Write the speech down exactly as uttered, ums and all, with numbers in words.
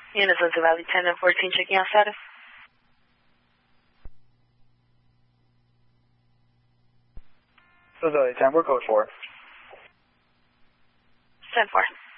Units Lincoln Valley ten and fourteen, checking out status. Lincoln Valley ten, we're code four. ten four.